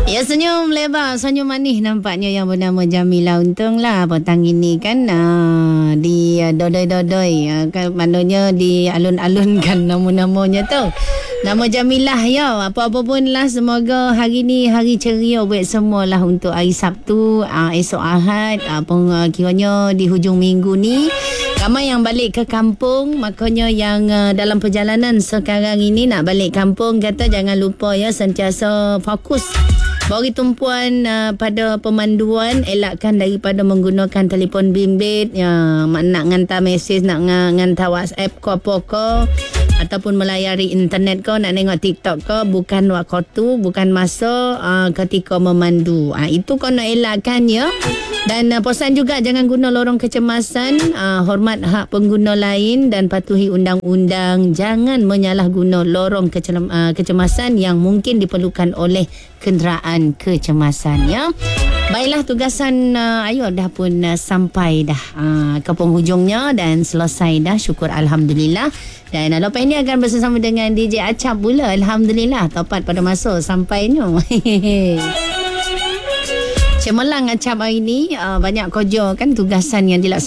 Ya, senyum lebar, senyum manis nampaknya yang bernama Jamilah. Untunglah petang ini kan di dodoi-dodoi, kan maknanya di alun-alunkan nama-namanya tu. Nama Jamilah ya. Apa-apa pun lah, semoga hari ni hari ceria buat semualah untuk hari Sabtu, esok Ahad, kiranya di hujung minggu ni. Ramai yang balik ke kampung, makanya yang dalam perjalanan sekarang ini nak balik kampung, kata jangan lupa ya, sentiasa fokus bagi tumpuan pada pemanduan, elakkan daripada menggunakan telefon bimbit ya, nak hantar mesej, nak hantar WhatsApp ke apa ke, ataupun melayari internet ke, nak tengok TikTok ke, bukan waktu, bukan masa ketika memandu. Itu kena elakkan ya. Dan pesan juga jangan guna lorong kecemasan, hormat hak pengguna lain dan patuhi undang-undang. Jangan menyalahguna lorong kecemasan yang mungkin diperlukan oleh kenderaan kecemasan ya. Baiklah, tugasan Ayu dah pun sampai dah ke penghujungnya dan selesai dah, syukur alhamdulillah. Dan lepas ini akan bersama dengan DJ Acap pula, alhamdulillah, tepat pada masa sampainya. Cemerlang Acap hari ni, banyak kerja kan, tugasan yang dilaksanakan.